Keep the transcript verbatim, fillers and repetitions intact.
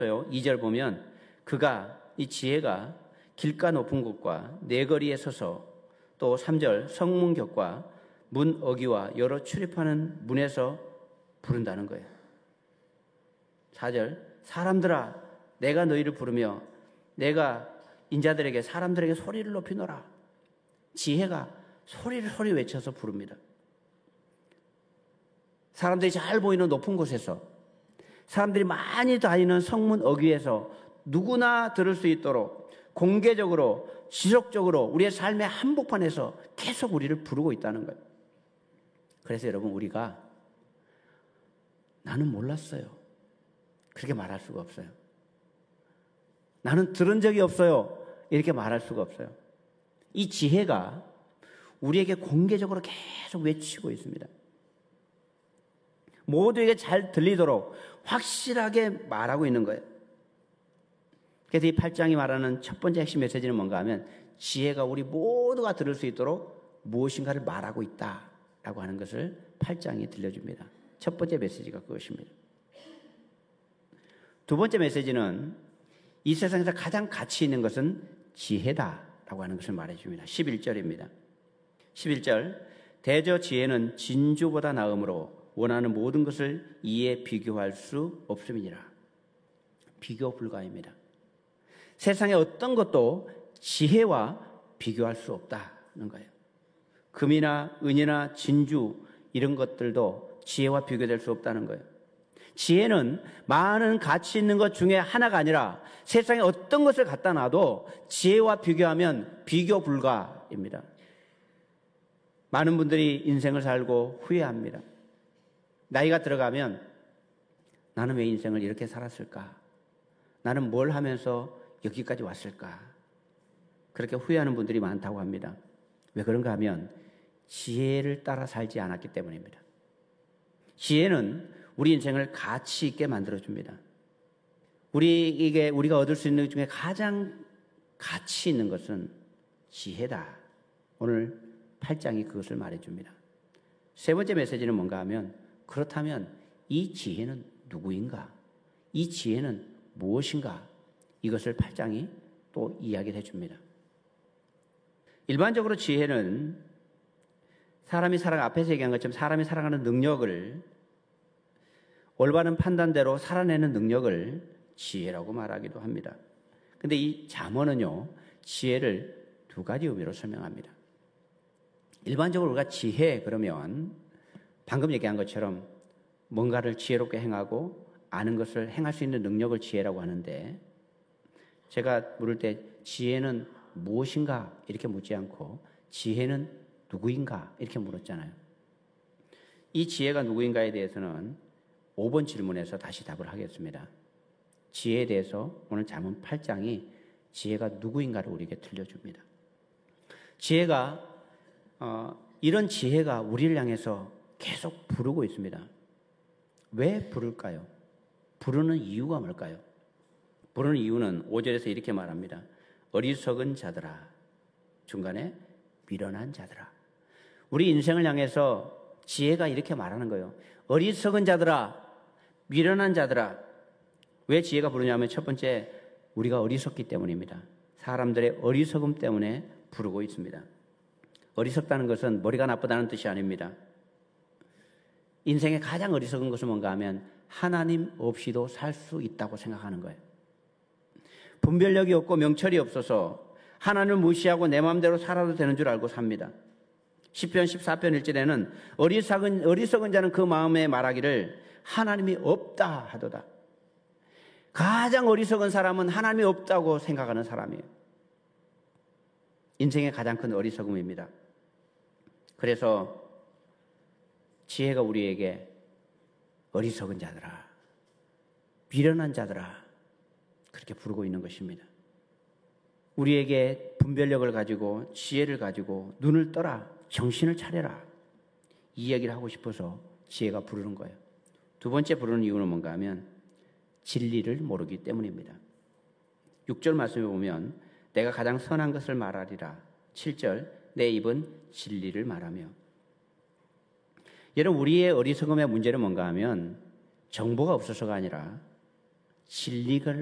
이 절 보면 그가, 이 지혜가 길가 높은 곳과 내거리에 서서, 또 삼 절 성문 곁과 문 어귀와 여러 출입하는 문에서 부른다는 거예요. 사 절 사람들아 내가 너희를 부르며 내가 인자들에게 사람들에게 소리를 높이노라. 지혜가 소리를 소리 외쳐서 부릅니다. 사람들이 잘 보이는 높은 곳에서, 사람들이 많이 다니는 성문 어귀에서 누구나 들을 수 있도록 공개적으로 지속적으로 우리의 삶의 한복판에서 계속 우리를 부르고 있다는 거예요. 그래서 여러분, 우리가 나는 몰랐어요 그렇게 말할 수가 없어요. 나는 들은 적이 없어요 이렇게 말할 수가 없어요. 이 지혜가 우리에게 공개적으로 계속 외치고 있습니다. 모두에게 잘 들리도록 확실하게 말하고 있는 거예요. 그래서 이 팔 장이 말하는 첫 번째 핵심 메시지는 뭔가 하면, 지혜가 우리 모두가 들을 수 있도록 무엇인가를 말하고 있다라고 하는 것을 팔 장이 들려줍니다. 첫 번째 메시지가 그것입니다. 두 번째 메시지는 이 세상에서 가장 가치 있는 것은 지혜다라고 하는 것을 말해줍니다. 십일 절입니다. 십일 절 대저 지혜는 진주보다 나음으로 원하는 모든 것을 이에 비교할 수 없음이니라. 비교 불가입니다. 세상의 어떤 것도 지혜와 비교할 수 없다는 거예요. 금이나 은이나 진주 이런 것들도 지혜와 비교될 수 없다는 거예요. 지혜는 많은 가치 있는 것 중에 하나가 아니라 세상에 어떤 것을 갖다 놔도 지혜와 비교하면 비교 불가입니다. 많은 분들이 인생을 살고 후회합니다. 나이가 들어가면 나는 왜 인생을 이렇게 살았을까? 나는 뭘 하면서 여기까지 왔을까? 그렇게 후회하는 분들이 많다고 합니다. 왜 그런가 하면 지혜를 따라 살지 않았기 때문입니다. 지혜는 우리 인생을 가치 있게 만들어줍니다. 우리에게, 우리가 얻을 수 있는 것 중에 가장 가치 있는 것은 지혜다. 오늘 팔 장이 그것을 말해줍니다. 세 번째 메시지는 뭔가 하면, 그렇다면 이 지혜는 누구인가? 이 지혜는 무엇인가? 이것을 팔 장이 또 이야기를 해줍니다. 일반적으로 지혜는 사람이 살아가, 앞에서 얘기한 것처럼 사람이 살아가는 능력을, 올바른 판단대로 살아내는 능력을 지혜라고 말하기도 합니다. 근데 이 잠언은요, 지혜를 두 가지 의미로 설명합니다. 일반적으로 우리가 지혜 그러면 방금 얘기한 것처럼 뭔가를 지혜롭게 행하고 아는 것을 행할 수 있는 능력을 지혜라고 하는데, 제가 물을 때 지혜는 무엇인가 이렇게 묻지 않고 지혜는 누구인가 이렇게 물었잖아요. 이 지혜가 누구인가에 대해서는 오 번 질문에서 다시 답을 하겠습니다. 지혜에 대해서 오늘 잠언 팔 장이 지혜가 누구인가를 우리에게 들려줍니다. 지혜가 어, 이런 지혜가 우리를 향해서 계속 부르고 있습니다. 왜 부를까요? 부르는 이유가 뭘까요? 부르는 이유는 오 절에서 이렇게 말합니다. 어리석은 자들아, 중간에 미련한 자들아. 우리 인생을 향해서 지혜가 이렇게 말하는 거예요. 어리석은 자들아, 미련한 자들아. 왜 지혜가 부르냐면 첫 번째, 우리가 어리석기 때문입니다. 사람들의 어리석음 때문에 부르고 있습니다. 어리석다는 것은 머리가 나쁘다는 뜻이 아닙니다. 인생의 가장 어리석은 것은 뭔가 하면 하나님 없이도 살 수 있다고 생각하는 거예요. 분별력이 없고 명철이 없어서 하나님을 무시하고 내 마음대로 살아도 되는 줄 알고 삽니다. 시편 십사 편 일 절에는 어리석은, 어리석은 자는 그 마음에 말하기를 하나님이 없다 하도다. 가장 어리석은 사람은 하나님이 없다고 생각하는 사람이에요. 인생의 가장 큰 어리석음입니다. 그래서 지혜가 우리에게 어리석은 자들아, 미련한 자들아 그렇게 부르고 있는 것입니다. 우리에게 분별력을 가지고 지혜를 가지고 눈을 떠라, 정신을 차려라, 이 이야기를 하고 싶어서 지혜가 부르는 거예요. 두 번째 부르는 이유는 뭔가 하면 진리를 모르기 때문입니다. 육 절 말씀에 보면 내가 가장 선한 것을 말하리라. 칠 절 내 입은 진리를 말하며. 여러분, 우리의 어리석음의 문제는 뭔가 하면 정보가 없어서가 아니라 진리를